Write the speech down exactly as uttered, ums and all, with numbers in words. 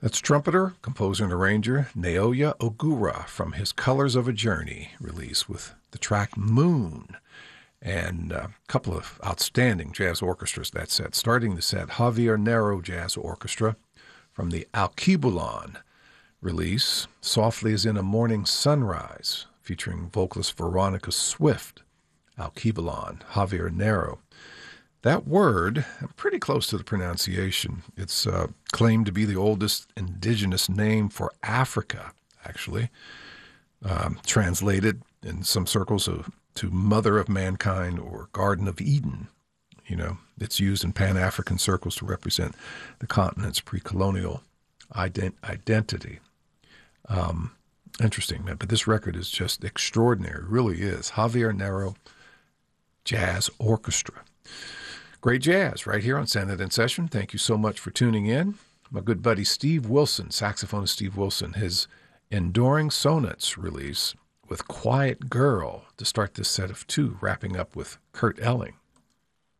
That's trumpeter, composer, and arranger Naoya Ogura from his Colors of a Journey release with the track Moon. And a couple of outstanding jazz orchestras that set. Starting the set, Javier Nero Jazz Orchestra from the Alkebulan release, Softly as in a Morning Sunrise, featuring vocalist Veronica Swift. Alkebulan, Javier Nero. That word, I'm pretty close to the pronunciation. It's uh, claimed to be the oldest indigenous name for Africa, actually. Um, translated in some circles of, to Mother of Mankind or Garden of Eden. You know, it's used in Pan-African circles to represent the continent's pre-colonial ident- identity. Um, interesting, man. But this record is just extraordinary. It really is. Javier Nero Jazz Orchestra. Great jazz right here on Sound in Session. Thank you so much for tuning in. My good buddy Steve Wilson, saxophonist Steve Wilson, his Enduring Sonnets release with Quiet Girl to start this set of two, wrapping up with Kurt Elling.